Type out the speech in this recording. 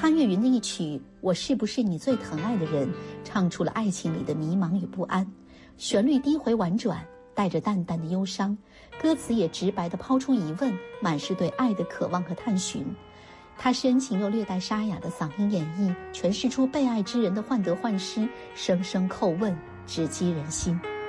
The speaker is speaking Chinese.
潘越云的一曲《我是不是你最疼爱的人》，唱出了爱情里的迷茫与不安。旋律低回婉转，带着淡淡的忧伤，歌词也直白地抛出疑问，满是对爱的渴望和探寻。他深情又略带沙哑的嗓音演绎，诠释出被爱之人的患得患失，声声叩问，直击人心。